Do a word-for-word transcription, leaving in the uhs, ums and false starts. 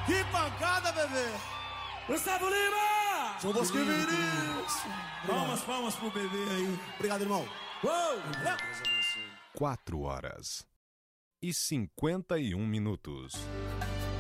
Que pancada, bebê! Gustavo Lima! São Bosco e Vinícius! Palmas, palmas pro bebê aí. Obrigado, irmão. Uou! Quatro horas e cinquenta e um minutos.